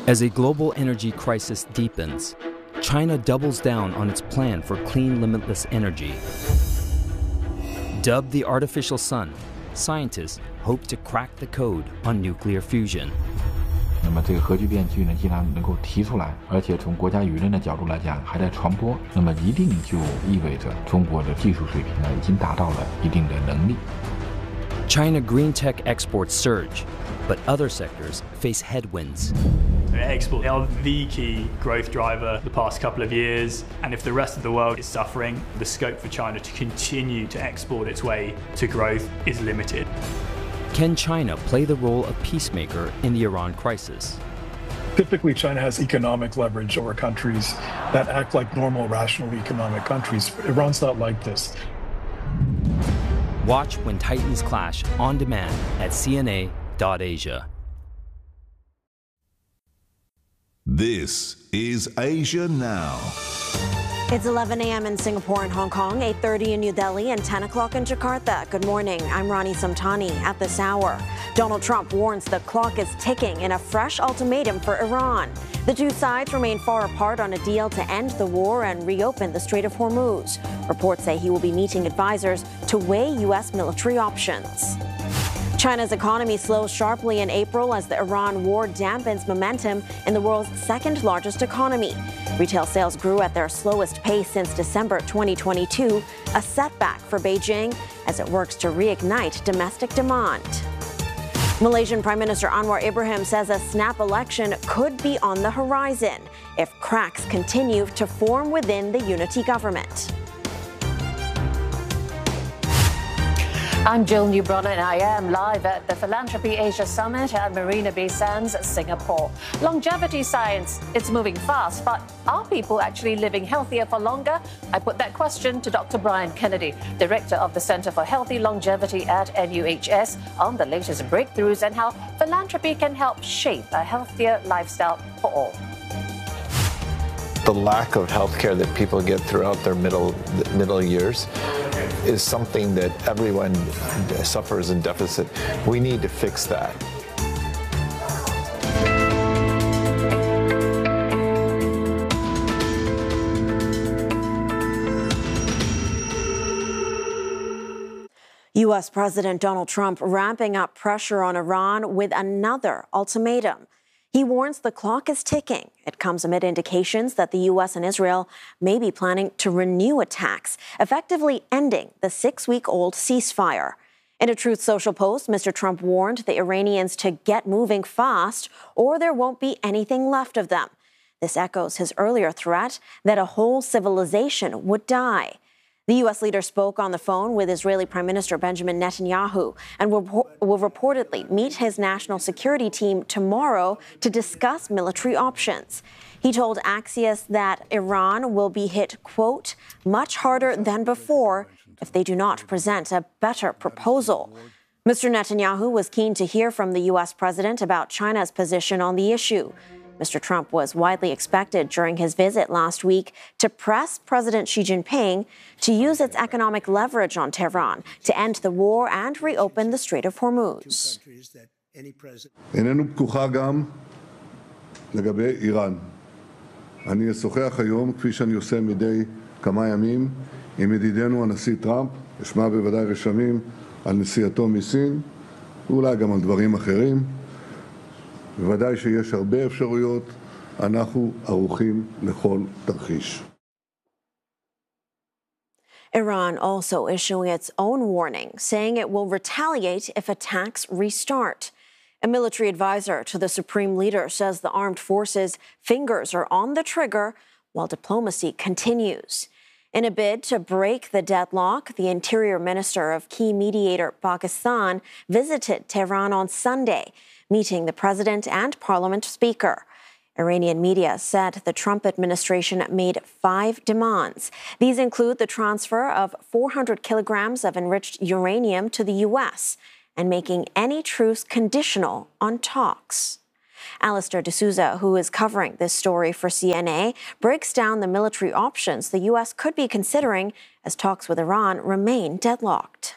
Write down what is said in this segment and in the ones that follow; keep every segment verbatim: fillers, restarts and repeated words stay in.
As a global energy crisis deepens, China doubles down on its plan for clean, limitless energy. Dubbed the artificial sun, scientists hope to crack the code on nuclear fusion. 那么这个核聚变技术呢，既然能够提出来，而且从国家舆论的角度来讲还在传播，那么一定就意味着中国的技术水平呢已经达到了一定的能力。 China green tech exports surge, but other sectors face headwinds. Exports are the key growth driver the past couple of years, and if the rest of the world is suffering, the scope for China to continue to export its way to growth is limited. Can China play the role of peacemaker in the Iran crisis? Typically, China has economic leverage over countries that act like normal, rational economic countries. Iran's not like this. Watch When Titans Clash on demand at C N A dot Asia. This is Asia Now. It's eleven a m in Singapore and Hong Kong, eight thirty in New Delhi, and ten o'clock in Jakarta. Good morning. I'm Rani Samtani. At this hour, Donald Trump warns the clock is ticking in a fresh ultimatum for Iran. The two sides remain far apart on a deal to end the war and reopen the Strait of Hormuz. Reports say he will be meeting advisors to weigh U S military options. China's economy slows sharply in April as the Iran war dampens momentum in the world's second largest economy. Retail sales grew at their slowest pace since December twenty twenty-two, a setback for Beijing as it works to reignite domestic demand. Malaysian Prime Minister Anwar Ibrahim says a snap election could be on the horizon if cracks continue to form within the unity government. I'm Jill Newbronner, and I am live at the Philanthropy Asia Summit at Marina Bay Sands, Singapore. Longevity science, it's moving fast, but are people actually living healthier for longer? I put that question to Doctor Brian Kennedy, Director of the Center for Healthy Longevity at N U H S, on the latest breakthroughs and how philanthropy can help shape a healthier lifestyle for all. The lack of health care that people get throughout their middle middle years is something that everyone suffers in deficit. We need to fix that. U S President Donald Trump ramping up pressure on Iran with another ultimatum. He warns the clock is ticking. It comes amid indications that the U S and Israel may be planning to renew attacks, effectively ending the six-week-old ceasefire. In a Truth Social post, Mister Trump warned the Iranians to get moving fast or there won't be anything left of them. This echoes his earlier threat that a whole civilization would die. The U S leader spoke on the phone with Israeli Prime Minister Benjamin Netanyahu and will, will reportedly meet his national security team tomorrow to discuss military options. He told Axios that Iran will be hit, quote, much harder than before if they do not present a better proposal. Mister Netanyahu was keen to hear from the U S president about China's position on the issue. Mister Trump was widely expected during his visit last week to press President Xi Jinping to use its economic leverage on Tehran to end the war and reopen the Strait of Hormuz. איננו פתוחה גם לגבי איראן. אני אשוחח היום, כפי שאני עושה מדי כמה ימים, עם ידידנו הנשיא טראמפ, אשמע בוודאי רשמים על נסיעתו מסין, ואולי גם על דברים אחרים. בוודאי שיש הרבה אפשרויות, אנחנו ערוכים לכל תרחיש. Iran also issuing its own warning, saying it will retaliate if attacks restart. A military advisor to the supreme leader says the armed forces' fingers are on the trigger while diplomacy continues. In a bid to break the deadlock, the interior minister of key mediator Pakistan visited Tehran on Sunday, meeting the president and parliament speaker. Iranian media said the Trump administration made five demands. These include the transfer of four hundred kilograms of enriched uranium to the U S and making any truce conditional on talks. Alistair D'Souza, who is covering this story for C N A, breaks down the military options the U S could be considering as talks with Iran remain deadlocked.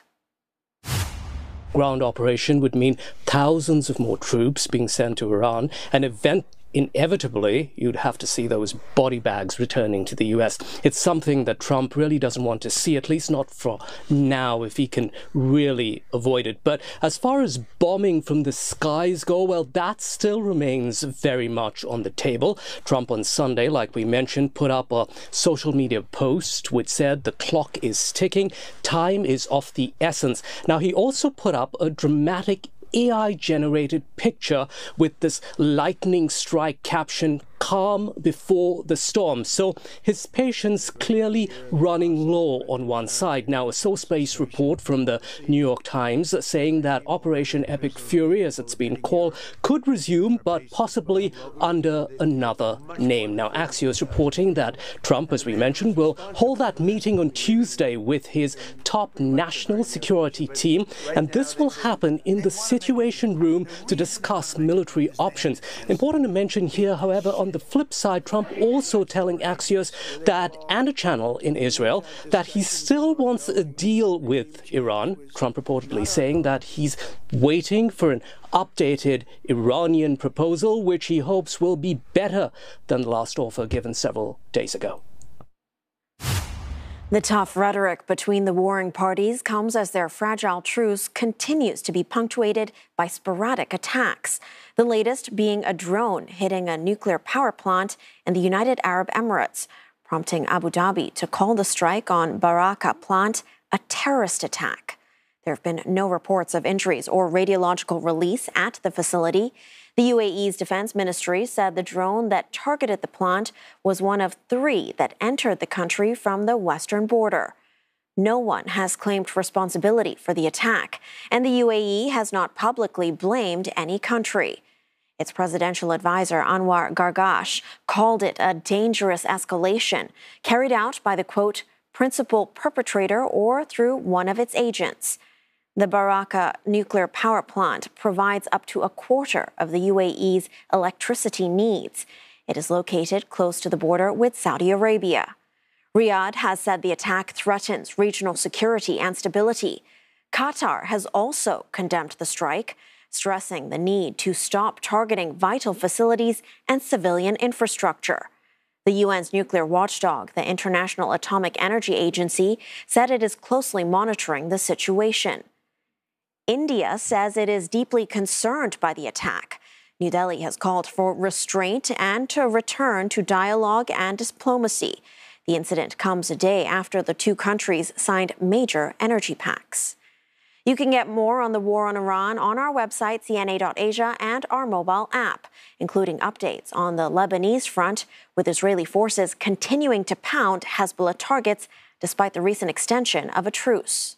Ground operation would mean thousands of more troops being sent to Iran and event inevitably you'd have to see those body bags returning to the U S. It's something that Trump really doesn't want to see, at least not for now, if he can really avoid it. But as far as bombing from the skies go, well, that still remains very much on the table. Trump on Sunday, like we mentioned, put up a social media post which said the clock is ticking, time is of the essence. Now, he also put up a dramatic A I-generated picture with this lightning strike caption, "Calm before the storm." So his patience clearly running low on one side. Now, a source-based report from the New York Times saying that Operation Epic Fury, as it's been called, could resume, but possibly under another name. Now, Axios reporting that Trump, as we mentioned, will hold that meeting on Tuesday with his top national security team, and this will happen in the Situation Room to discuss military options. Important to mention here, however, on the flip side, Trump also telling Axios that, and a channel in Israel, that he still wants a deal with Iran. Trump reportedly saying that he's waiting for an updated Iranian proposal, which he hopes will be better than the last offer given several days ago. The tough rhetoric between the warring parties comes as their fragile truce continues to be punctuated by sporadic attacks, the latest being a drone hitting a nuclear power plant in the United Arab Emirates, prompting Abu Dhabi to call the strike on Barakah plant a terrorist attack. There have been no reports of injuries or radiological release at the facility. The U A E's defense ministry said the drone that targeted the plant was one of three that entered the country from the western border. No one has claimed responsibility for the attack, and the U A E has not publicly blamed any country. Its presidential advisor, Anwar Gargash, called it a dangerous escalation carried out by the, quote, principal perpetrator or through one of its agents. The Barakah nuclear power plant provides up to a quarter of the U A E's electricity needs. It is located close to the border with Saudi Arabia. Riyadh has said the attack threatens regional security and stability. Qatar has also condemned the strike, stressing the need to stop targeting vital facilities and civilian infrastructure. The U N's nuclear watchdog, the International Atomic Energy Agency, said it is closely monitoring the situation. India says it is deeply concerned by the attack. New Delhi has called for restraint and to return to dialogue and diplomacy. The incident comes a day after the two countries signed major energy pacts. You can get more on the war on Iran on our website, C N A dot Asia, and our mobile app, including updates on the Lebanese front, with Israeli forces continuing to pound Hezbollah targets despite the recent extension of a truce.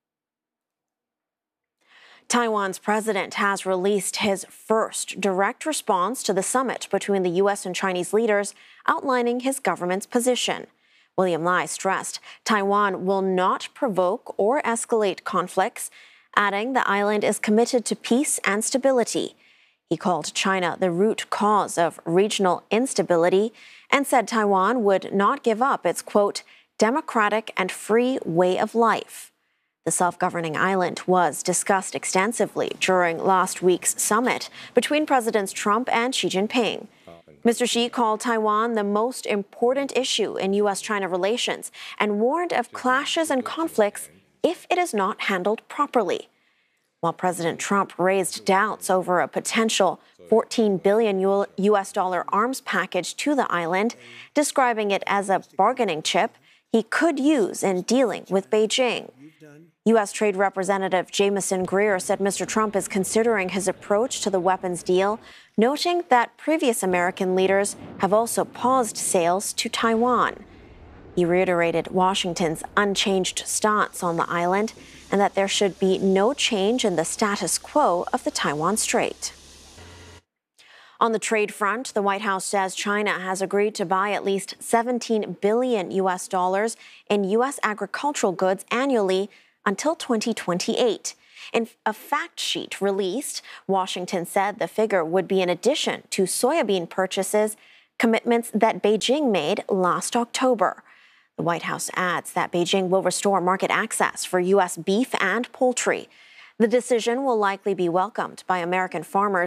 Taiwan's president has released his first direct response to the summit between the U S and Chinese leaders, outlining his government's position. William Lai stressed Taiwan will not provoke or escalate conflicts, adding the island is committed to peace and stability. He called China the root cause of regional instability and said Taiwan would not give up its, quote, democratic and free way of life. The self-governing island was discussed extensively during last week's summit between Presidents Trump and Xi Jinping. Mister Xi called Taiwan the most important issue in U S China relations and warned of clashes and conflicts if it is not handled properly. While President Trump raised doubts over a potential fourteen billion U S dollar arms package to the island, describing it as a bargaining chip he could use in dealing with Beijing. U S Trade Representative Jamieson Greer said Mister Trump is considering his approach to the weapons deal, noting that previous American leaders have also paused sales to Taiwan. He reiterated Washington's unchanged stance on the island and that there should be no change in the status quo of the Taiwan Strait. On the trade front, the White House says China has agreed to buy at least seventeen billion U S dollars in U S agricultural goods annually until twenty twenty-eight. In a fact sheet released, Washington said the figure would be in addition to soybean purchases, commitments that Beijing made last October. The White House adds that Beijing will restore market access for U S beef and poultry. The decision will likely be welcomed by American farmers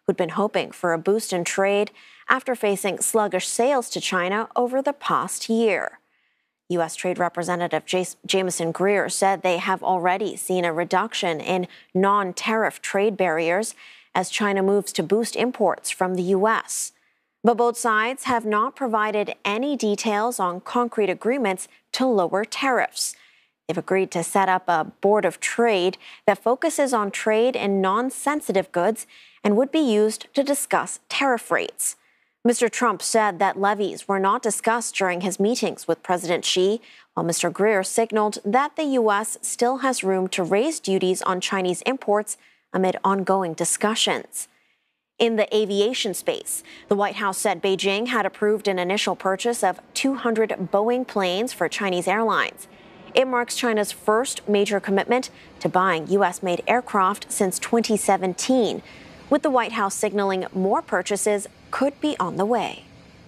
who'd been hoping for a boost in trade after facing sluggish sales to China over the past year. U S Trade Representative Jamieson Greer said they have already seen a reduction in non-tariff trade barriers as China moves to boost imports from the U S. But both sides have not provided any details on concrete agreements to lower tariffs. They've agreed to set up a board of trade that focuses on trade in non-sensitive goods and would be used to discuss tariff rates. Mister Trump said that levies were not discussed during his meetings with President Xi, while Mister Greer signaled that the U S still has room to raise duties on Chinese imports amid ongoing discussions. In the aviation space, the White House said Beijing had approved an initial purchase of two hundred Boeing planes for Chinese airlines. It marks China's first major commitment to buying U S-made aircraft since twenty seventeen, with the White House signaling more purchases could be on the way.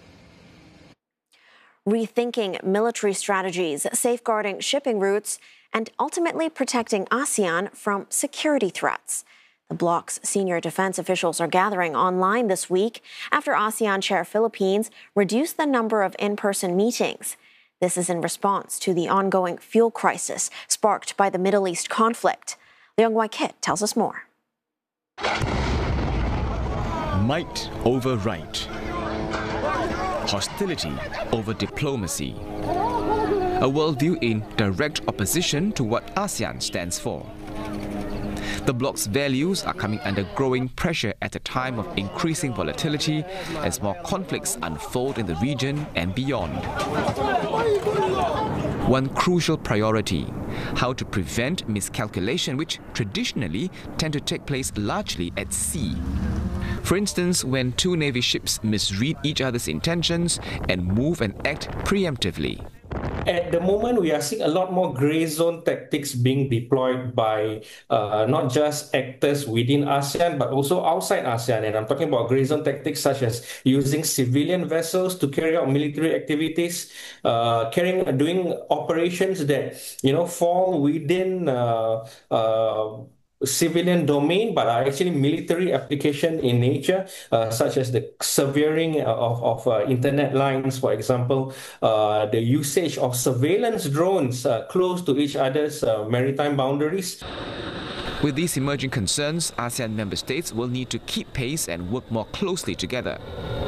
Rethinking military strategies, safeguarding shipping routes, and ultimately protecting ASEAN from security threats. The bloc's senior defense officials are gathering online this week after ASEAN Chair Philippines reduced the number of in-person meetings. This is in response to the ongoing fuel crisis sparked by the Middle East conflict. Leung Wai-kit tells us more. Might over right. Hostility over diplomacy. A worldview in direct opposition to what ASEAN stands for. The bloc's values are coming under growing pressure at a time of increasing volatility as more conflicts unfold in the region and beyond. One crucial priority: how to prevent miscalculation, which traditionally tend to take place largely at sea. For instance, when two Navy ships misread each other's intentions and move and act preemptively. At the moment, we are seeing a lot more grey zone tactics being deployed by uh, not just actors within ASEAN, but also outside ASEAN. And I'm talking about grey zone tactics such as using civilian vessels to carry out military activities, uh, carrying, doing operations that, you know, fall within uh, uh, civilian domain, but are actually military application in nature, uh, such as the severing of, of uh, internet lines, for example, uh, the usage of surveillance drones uh, close to each other's uh, maritime boundaries. With these emerging concerns, ASEAN member states will need to keep pace and work more closely together.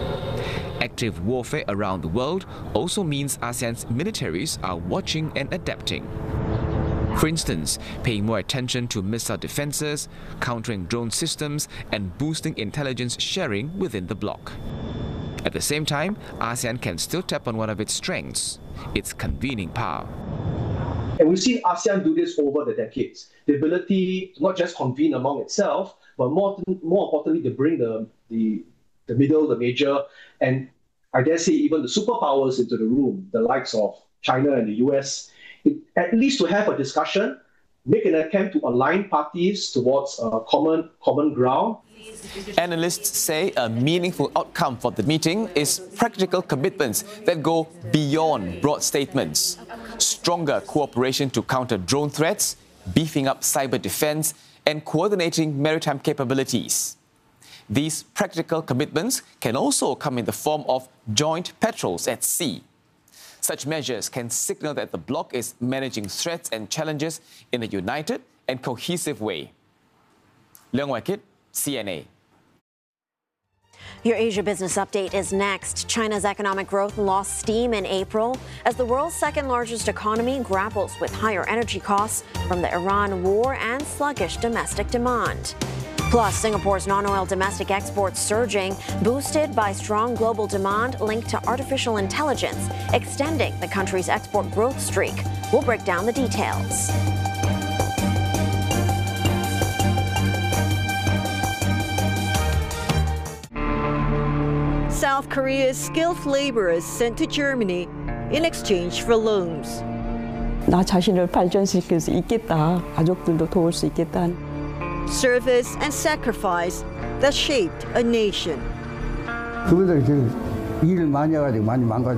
Active warfare around the world also means ASEAN's militaries are watching and adapting. For instance, paying more attention to missile defenses, countering drone systems, and boosting intelligence sharing within the bloc. At the same time, ASEAN can still tap on one of its strengths, its convening power. And we've seen ASEAN do this over the decades. The ability to not just convene among itself, but more, more importantly, to bring the, the, the middle, the major, and I dare say even the superpowers into the room, the likes of China and the U S, It, at least to have a discussion, make an attempt to align parties towards a common, common ground. Analysts say a meaningful outcome for the meeting is practical commitments that go beyond broad statements. Stronger cooperation to counter drone threats, beefing up cyber defense, and coordinating maritime capabilities. These practical commitments can also come in the form of joint patrols at sea. Such measures can signal that the bloc is managing threats and challenges in a united and cohesive way. Leung Wai-kit, C N A. Your Asia Business Update is next. China's economic growth lost steam in April as the world's second largest economy grapples with higher energy costs from the Iran war and sluggish domestic demand. Plus, Singapore's non-oil domestic exports surging, boosted by strong global demand linked to artificial intelligence, extending the country's export growth streak. We'll break down the details. South Korea's skilled laborers sent to Germany in exchange for loans. 나 자신을 발전시킬 수 있겠다. 가족들도 도울 수 있겠다. Service and sacrifice that shaped a nation. 그분들이 일을 많이 해가지고 많이 망가져.